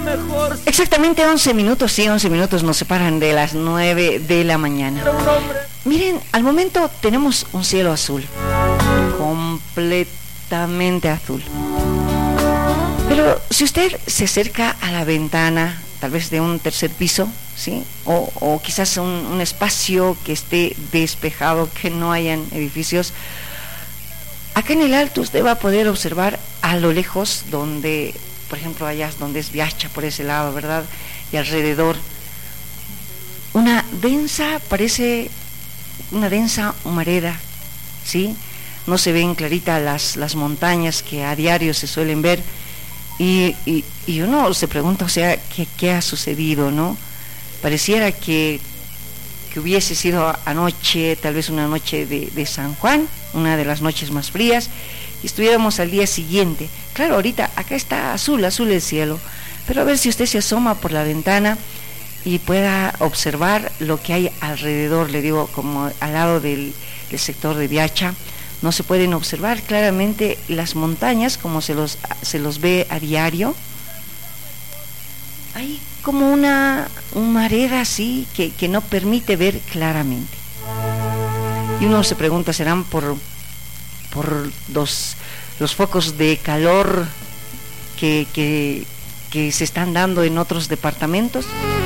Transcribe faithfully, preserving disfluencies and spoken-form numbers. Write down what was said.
mejor. Exactamente once minutos, sí, once minutos nos separan de las nueve de la mañana. Miren, al momento tenemos un cielo azul, completamente azul. Pero si usted se acerca a la ventana, tal vez de un tercer piso, ¿sí? O, o quizás un, un espacio que esté despejado, que no hayan edificios, acá en el alto usted va a poder observar a lo lejos, donde, por ejemplo, allá donde es Viacha, por ese lado, ¿verdad? Y alrededor, una densa, parece una densa humareda, ¿sí? No se ven claritas las, las montañas que a diario se suelen ver, y, y, y uno se pregunta, o sea, ¿qué, qué ha sucedido, no? Pareciera que, que hubiese sido anoche, tal vez una noche de, de San Juan, una de las noches más frías, y estuviéramos al día siguiente. Claro, ahorita acá está azul, azul el cielo, pero a ver si usted se asoma por la ventana y pueda observar lo que hay alrededor, le digo, como al lado del, del sector de Viacha, no se pueden observar claramente las montañas como se los, se los ve a diario. Hay como una humareda así que, que no permite ver claramente. Y uno se pregunta, ¿serán por, por los, los focos de calor que, que, que se están dando en otros departamentos?